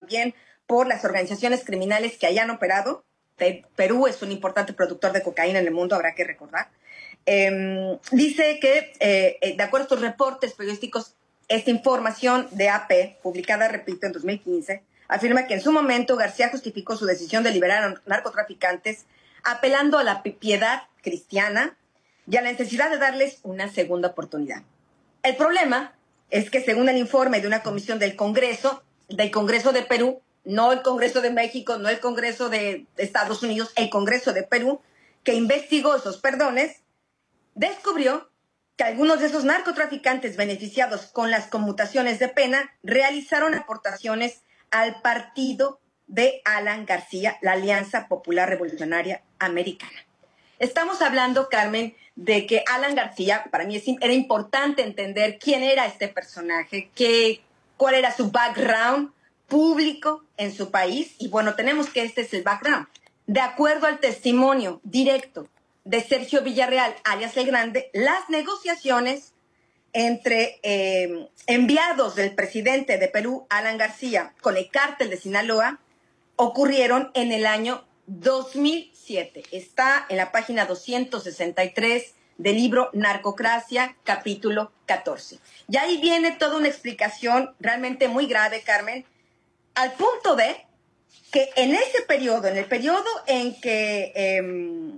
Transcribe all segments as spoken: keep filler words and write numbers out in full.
también por las organizaciones criminales que hayan operado. Perú es un importante productor de cocaína en el mundo, habrá que recordar. Eh, dice que, eh, de acuerdo a estos reportes periodísticos, esta información de A P, publicada, repito, en dos mil quince, afirma que en su momento García justificó su decisión de liberar a narcotraficantes apelando a la piedad cristiana y a la necesidad de darles una segunda oportunidad. El problema es que, según el informe de una comisión del Congreso, del Congreso de Perú, no el Congreso de México, no el Congreso de Estados Unidos, el Congreso de Perú, que investigó esos perdones, descubrió que algunos de esos narcotraficantes beneficiados con las conmutaciones de pena realizaron aportaciones al partido de Alan García, la Alianza Popular Revolucionaria Americana. Estamos hablando, Carmen, de que Alan García, para mí era importante entender quién era este personaje, qué, cuál era su background público en su país. Y bueno, tenemos que este es el background. De acuerdo al testimonio directo de Sergio Villarreal, alias El Grande, las negociaciones entre eh, enviados del presidente de Perú, Alan García, con el cártel de Sinaloa, ocurrieron en el año dos mil siete. Está en la página doscientos sesenta y tres del libro Narcocracia, capítulo catorce. Y ahí viene toda una explicación realmente muy grave, Carmen, al punto de que en ese periodo, en el periodo en que eh,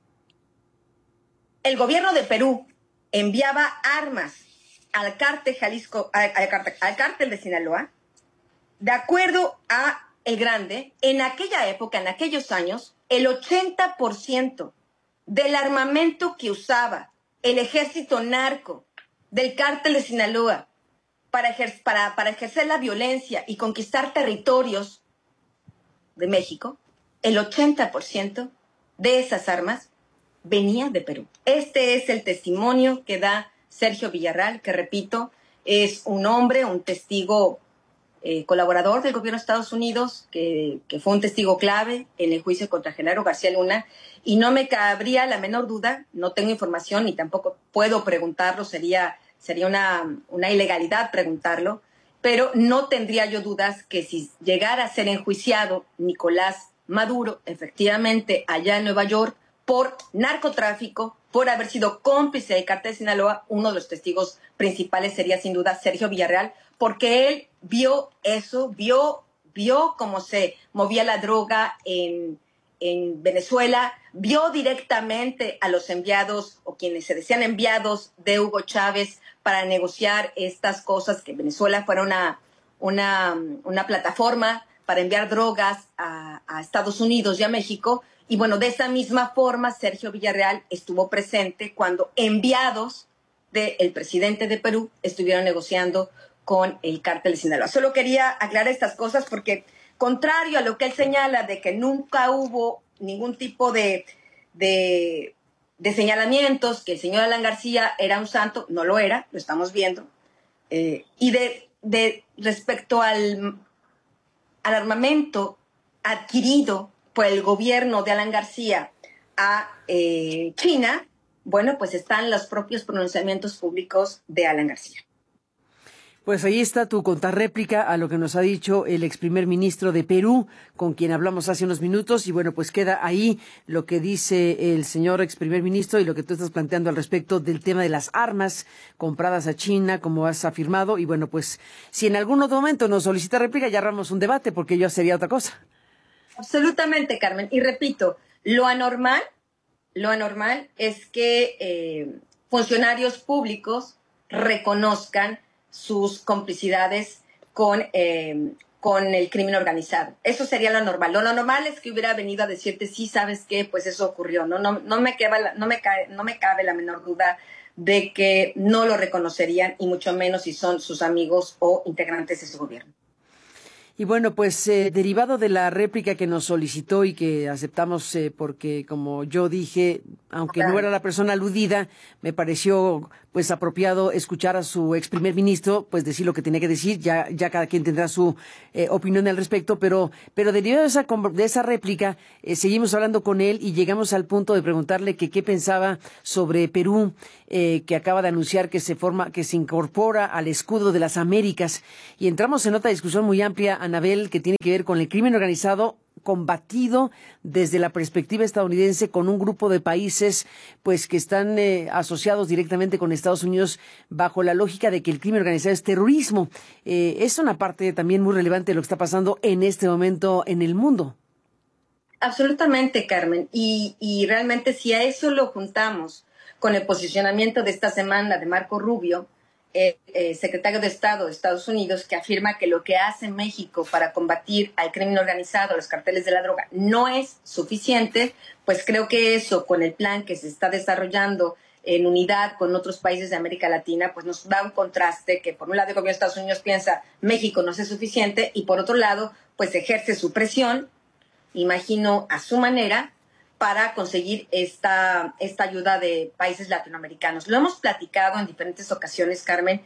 el gobierno de Perú enviaba armas al cártel Jalisco, al, al, cártel, al cártel de Sinaloa, de acuerdo a El Grande, en aquella época, en aquellos años, el ochenta por ciento del armamento que usaba el ejército narco del cártel de Sinaloa para, ejer para, para ejercer la violencia y conquistar territorios de México, el ochenta por ciento de esas armas venía de Perú. Este es el testimonio que da Sergio Villarreal, que repito, es un hombre, un testigo Eh, colaborador del gobierno de Estados Unidos, que, que fue un testigo clave en el juicio contra Genaro García Luna, y no me cabría la menor duda, no tengo información ni tampoco puedo preguntarlo, sería, sería una, una ilegalidad preguntarlo, pero no tendría yo dudas que si llegara a ser enjuiciado Nicolás Maduro, efectivamente allá en Nueva York, por narcotráfico, por haber sido cómplice del cártel de Sinaloa, uno de los testigos principales sería sin duda Sergio Villarreal, porque él vio eso, vio, vio cómo se movía la droga en, en Venezuela, vio directamente a los enviados o quienes se decían enviados de Hugo Chávez para negociar estas cosas, que Venezuela fuera una, una, una plataforma para enviar drogas a, a Estados Unidos y a México. Y bueno, de esa misma forma, Sergio Villarreal estuvo presente cuando enviados del presidente de Perú estuvieron negociando con el cártel de Sinaloa. Solo quería aclarar estas cosas porque, contrario a lo que él señala de que nunca hubo ningún tipo de, de, de señalamientos, que el señor Alan García era un santo, no lo era, lo estamos viendo, eh, y de, de respecto al, al armamento adquirido por el gobierno de Alan García a eh, China, bueno, pues están los propios pronunciamientos públicos de Alan García. Pues ahí está tu contrarréplica a lo que nos ha dicho el ex primer ministro de Perú, con quien hablamos hace unos minutos, y bueno, pues queda ahí lo que dice el señor ex primer ministro y lo que tú estás planteando al respecto del tema de las armas compradas a China, como has afirmado, y bueno, pues si en algún otro momento nos solicita réplica, ya armamos un debate, porque yo sería otra cosa. Absolutamente, Carmen, y repito, lo anormal, lo anormal es que eh, funcionarios públicos reconozcan sus complicidades con, eh, con el crimen organizado. Eso sería lo normal. Lo normal es que hubiera venido a decirte, sí, ¿sabes qué? Pues eso ocurrió. No, no, no, me, cabe la, no, me, cabe, no me cabe la menor duda de que no lo reconocerían, y mucho menos si son sus amigos o integrantes de su gobierno. Y bueno, pues eh, derivado de la réplica que nos solicitó y que aceptamos eh, porque, como yo dije, aunque no era la persona aludida, me pareció pues pues apropiado escuchar a su ex primer ministro, pues decir lo que tenía que decir. Ya, ya cada quien tendrá su eh, opinión al respecto, pero, pero derivado de esa, de esa réplica, eh, seguimos hablando con él y llegamos al punto de preguntarle que qué pensaba sobre Perú, eh, que acaba de anunciar que se forma, que se incorpora al escudo de las Américas. Y entramos en otra discusión muy amplia, Anabel, que tiene que ver con el crimen organizado combatido desde la perspectiva estadounidense con un grupo de países pues que están eh, asociados directamente con Estados Unidos bajo la lógica de que el crimen organizado es terrorismo. Eh, es una parte también muy relevante de lo que está pasando en este momento en el mundo. Absolutamente, Carmen. Y, y realmente si a eso lo juntamos con el posicionamiento de esta semana de Marco Rubio, eh, eh, secretario de Estado de Estados Unidos, que afirma que lo que hace México para combatir al crimen organizado, a los carteles de la droga, no es suficiente, pues creo que eso, con el plan que se está desarrollando en unidad con otros países de América Latina, pues nos da un contraste que por un lado el gobierno de Estados Unidos piensa México no es suficiente y por otro lado pues ejerce su presión, imagino a su manera, para conseguir esta, esta ayuda de países latinoamericanos. Lo hemos platicado en diferentes ocasiones, Carmen.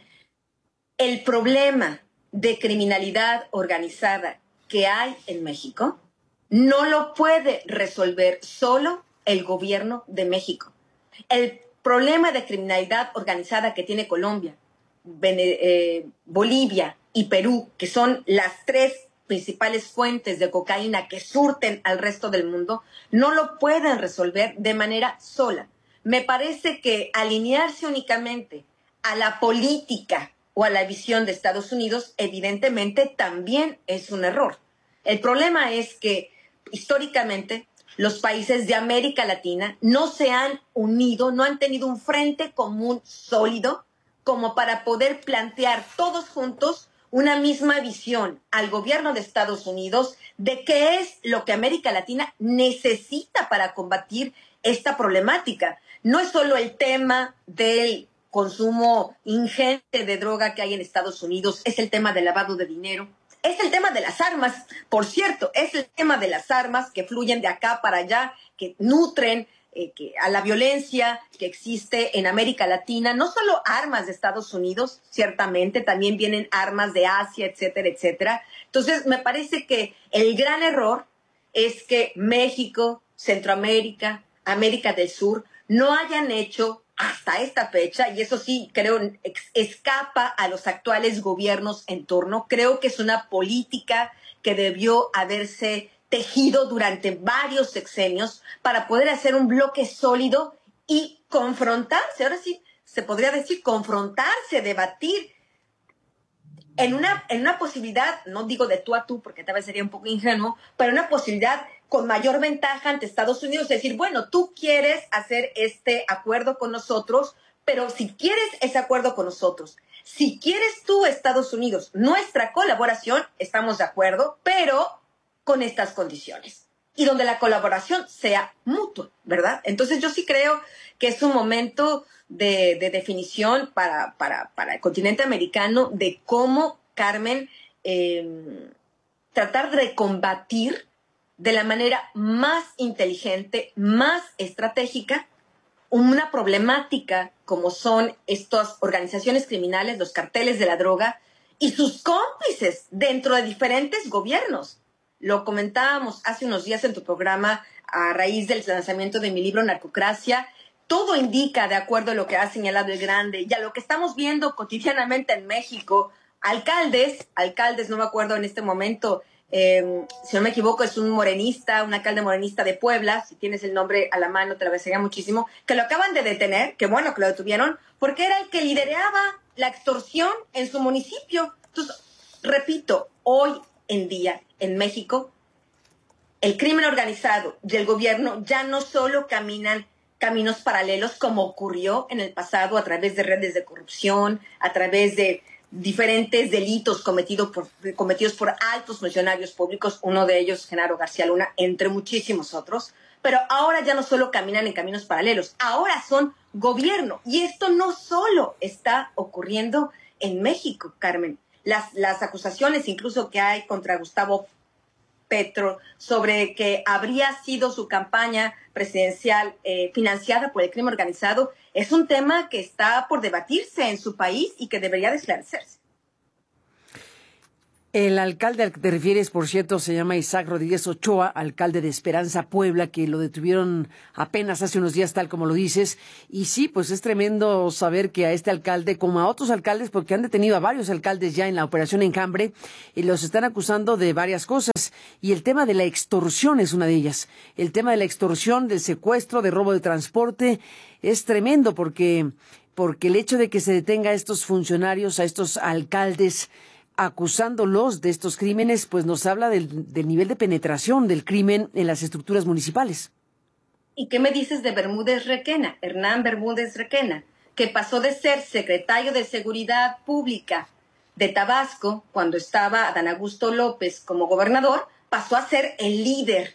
El problema de criminalidad organizada que hay en México no lo puede resolver solo el gobierno de México. El problema de criminalidad organizada que tiene Colombia, Bene, eh, Bolivia y Perú, que son las tres principales fuentes de cocaína que surten al resto del mundo, no lo pueden resolver de manera sola. Me parece que alinearse únicamente a la política o a la visión de Estados Unidos, evidentemente también es un error. El problema es que históricamente los países de América Latina no se han unido, no han tenido un frente común sólido como para poder plantear todos juntos una misma visión al gobierno de Estados Unidos de qué es lo que América Latina necesita para combatir esta problemática. No es solo el tema del consumo ingente de droga que hay en Estados Unidos, es el tema del lavado de dinero, es el tema de las armas, por cierto, es el tema de las armas que fluyen de acá para allá, que nutren Eh, que a la violencia que existe en América Latina, no solo armas de Estados Unidos, ciertamente, también vienen armas de Asia, etcétera, etcétera. Entonces, me parece que el gran error es que México, Centroamérica, América del Sur no hayan hecho hasta esta fecha, y eso sí, creo, escapa a los actuales gobiernos en turno. Creo que es una política que debió haberse tejido durante varios sexenios para poder hacer un bloque sólido y confrontarse, ahora sí se podría decir confrontarse, debatir en una, en una posibilidad, no digo de tú a tú porque tal vez sería un poco ingenuo, pero una posibilidad con mayor ventaja ante Estados Unidos, es decir, bueno, tú quieres hacer este acuerdo con nosotros, pero si quieres ese acuerdo con nosotros, si quieres tú, Estados Unidos, nuestra colaboración, estamos de acuerdo, pero con estas condiciones y donde la colaboración sea mutua, ¿verdad? Entonces yo sí creo que es un momento de, de definición para, para, para el continente americano de cómo, Carmen, eh, tratar de combatir de la manera más inteligente, más estratégica, una problemática como son estas organizaciones criminales, los carteles de la droga y sus cómplices dentro de diferentes gobiernos. Lo comentábamos hace unos días en tu programa a raíz del lanzamiento de mi libro Narcocracia. Todo indica, de acuerdo a lo que ha señalado el Grande y a lo que estamos viendo cotidianamente en México, alcaldes, alcaldes, no me acuerdo en este momento, eh, si no me equivoco, es un morenista, un alcalde morenista de Puebla, si tienes el nombre a la mano te lo agradecería muchísimo, que lo acaban de detener, qué bueno que lo detuvieron, porque era el que lideraba la extorsión en su municipio. Entonces, repito, hoy en día en México, el crimen organizado y el gobierno ya no solo caminan caminos paralelos como ocurrió en el pasado a través de redes de corrupción, a través de diferentes delitos cometidos por, cometidos por altos funcionarios públicos, uno de ellos Genaro García Luna, entre muchísimos otros, pero ahora ya no solo caminan en caminos paralelos, ahora son gobierno. Y esto no solo está ocurriendo en México, Carmen. Las, las acusaciones incluso que hay contra Gustavo Petro, sobre que habría sido su campaña presidencial eh, financiada por el crimen organizado, es un tema que está por debatirse en su país y que debería de esclarecerse. El alcalde al que te refieres, por cierto, se llama Isaac Rodríguez Ochoa, alcalde de Esperanza, Puebla, que lo detuvieron apenas hace unos días, tal como lo dices. Y sí, pues es tremendo saber que a este alcalde, como a otros alcaldes, porque han detenido a varios alcaldes ya en la operación Enjambre, y los están acusando de varias cosas. Y el tema de la extorsión es una de ellas. El tema de la extorsión, del secuestro, de robo de transporte, es tremendo porque, porque el hecho de que se detenga a estos funcionarios, a estos alcaldes, acusándolos de estos crímenes, pues nos habla del, del nivel de penetración del crimen en las estructuras municipales. ¿Y qué me dices de Bermúdez Requena, Hernán Bermúdez Requena, que pasó de ser secretario de Seguridad Pública de Tabasco, cuando estaba Adán Augusto López como gobernador, pasó a ser el líder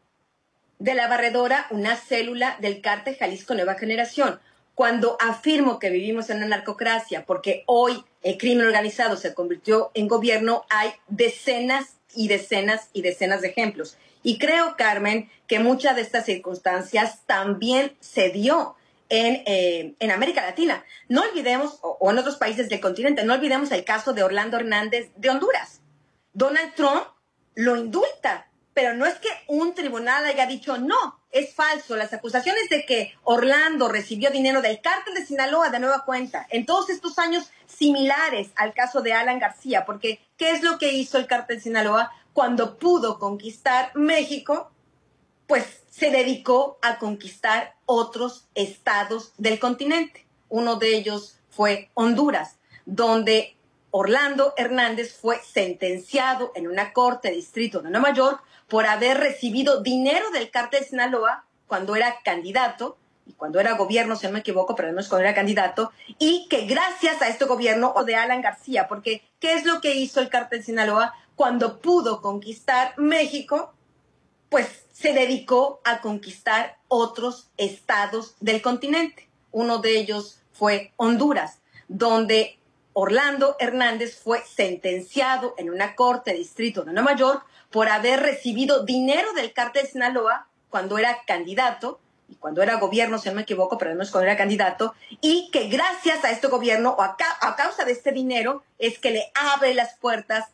de la Barredora, una célula del cártel Jalisco Nueva Generación? Cuando afirmo que vivimos en una narcocracia, porque hoy el crimen organizado se convirtió en gobierno, hay decenas y decenas y decenas de ejemplos. Y creo, Carmen, que muchas de estas circunstancias también se dio en, eh, en América Latina. No olvidemos, o, o en otros países del continente, no olvidemos el caso de Orlando Hernández de Honduras. Donald Trump lo indulta, pero no es que un tribunal haya dicho no, es falso. Las acusaciones de que Orlando recibió dinero del cártel de Sinaloa de nueva cuenta, en todos estos años similares al caso de Alan García, porque ¿qué es lo que hizo el cártel de Sinaloa cuando pudo conquistar México? Pues se dedicó a conquistar otros estados del continente. Uno de ellos fue Honduras, donde Orlando Hernández fue sentenciado en una corte de distrito de Nueva York por haber recibido dinero del cártel de Sinaloa cuando era candidato, y cuando era gobierno, si no me equivoco, pero no es cuando era candidato, y que gracias a este gobierno o de Alan García, porque ¿qué es lo que hizo el cártel de Sinaloa cuando pudo conquistar México? Pues se dedicó a conquistar otros estados del continente. Uno de ellos fue Honduras, donde Orlando Hernández fue sentenciado en una corte de distrito de Nueva York por haber recibido dinero del cártel de Sinaloa cuando era candidato, y cuando era gobierno, si no me equivoco, pero no es cuando era candidato, y que gracias a este gobierno, o a, ca- a causa de este dinero, es que le abre las puertas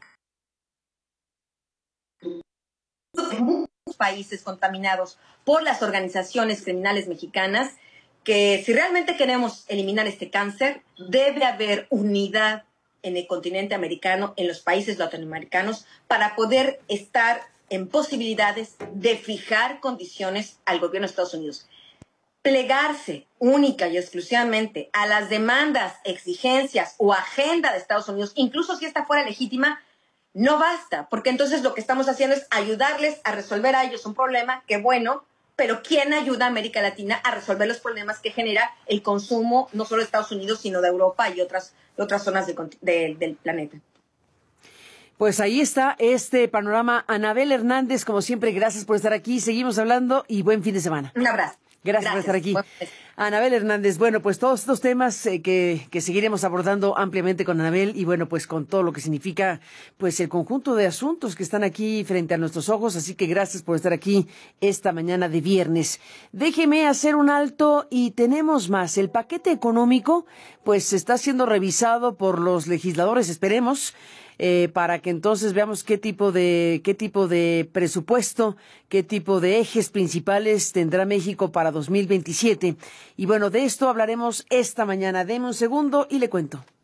a muchos países contaminados por las organizaciones criminales mexicanas, que si realmente queremos eliminar este cáncer, debe haber unidad en el continente americano, en los países latinoamericanos, para poder estar en posibilidades de fijar condiciones al gobierno de Estados Unidos. Plegarse única y exclusivamente a las demandas, exigencias o agenda de Estados Unidos, incluso si esta fuera legítima, no basta, porque entonces lo que estamos haciendo es ayudarles a resolver a ellos un problema, que bueno, pero ¿quién ayuda a América Latina a resolver los problemas que genera el consumo no solo de Estados Unidos, sino de Europa y otras, de otras zonas del, de, del planeta? Pues ahí está este panorama. Anabel Hernández, como siempre, gracias por estar aquí. Seguimos hablando y buen fin de semana. Un abrazo. Gracias, Gracias por estar aquí. Anabel Hernández, bueno, pues todos estos temas eh, que, que seguiremos abordando ampliamente con Anabel y bueno, pues con todo lo que significa pues el conjunto de asuntos que están aquí frente a nuestros ojos, así que gracias por estar aquí esta mañana de viernes. Déjeme hacer un alto y tenemos más. El paquete económico pues está siendo revisado por los legisladores, esperemos, Eh, para que entonces veamos qué tipo de qué tipo de presupuesto, qué tipo de ejes principales tendrá México para dos mil veintisiete. Y bueno, de esto hablaremos esta mañana. Deme un segundo y le cuento.